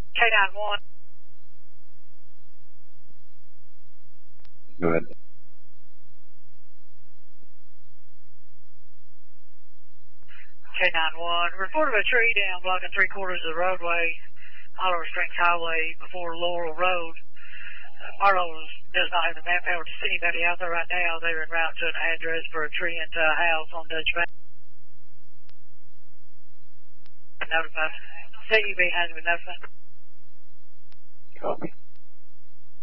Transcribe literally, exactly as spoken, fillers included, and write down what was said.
K nine one. Go ahead. K nine one. Report of a tree down blocking three quarters of the roadway, Oliver Springs Highway before Laurel Road. Uh, Marlowe does not have the manpower to see anybody out there right now. They're en route to an address for a tree into a house on Dutch Bank. Notified. C U B has been notified. Copy.